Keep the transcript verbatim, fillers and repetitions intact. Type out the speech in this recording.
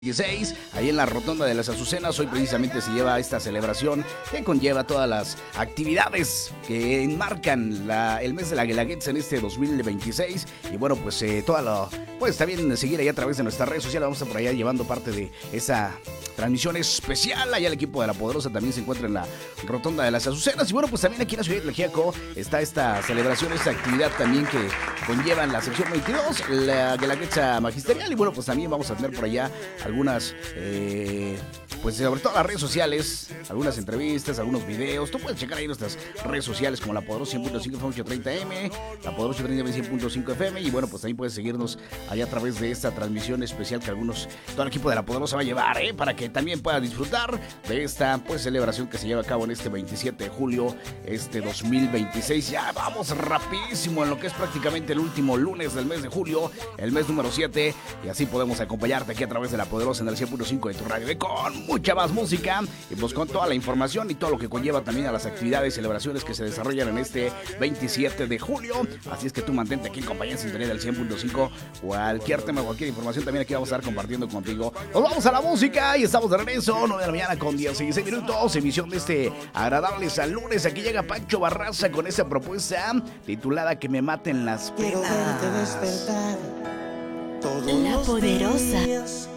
dieciséis, ahí en la Rotonda de las Azucenas. Hoy precisamente se lleva esta celebración que conlleva todas las actividades que enmarcan la, el mes de la Guelaguetza en este dos mil veintiséis. Y bueno, pues eh, toda lo, pues también seguir ahí a través de nuestras redes sociales. Vamos a estar por allá llevando parte de esa transmisión especial. Allá el equipo de La Poderosa también se encuentra en la Rotonda de las Azucenas. Y bueno, pues también aquí en la ciudad de Tlaxiaco está esta celebración, esta actividad también que conlleva en la sección veintidós, la Guelaguetza magisterial. Y bueno, pues también vamos a tener por allá algunas, eh, pues sobre todo las redes sociales, algunas entrevistas, algunos videos. Tú puedes checar ahí nuestras redes sociales como La Poderosa cien punto cinco F M ochocientos treinta M, La Poderosa ochocientos treinta M cien punto cinco F M. Y bueno, pues también puedes seguirnos allá a través de esta transmisión especial que algunos, todo el equipo de La Poderosa va a llevar, ¿eh? Para que también puedas disfrutar de esta pues celebración que se lleva a cabo en este veintisiete de julio, este dos mil veintiséis. Ya vamos rapidísimo en lo que es prácticamente el último lunes del mes de julio, el mes número siete. Y así podemos acompañarte aquí a través de La Poderosa en el cien punto cinco de tu radio, y con mucha más música y pues con toda la información y todo lo que conlleva también a las actividades y celebraciones que se desarrollan en este veintisiete de julio. Así es que tú mantente aquí en compañía en sintonía del cien punto cinco. Cualquier tema, cualquier información también aquí vamos a estar compartiendo contigo. Nos vamos a la música y estamos de regreso, nueve de la mañana con dieciséis minutos, emisión de este agradable San Lunes. Aquí llega Pancho Barraza con esa propuesta titulada Que me maten las penas. La Poderosa.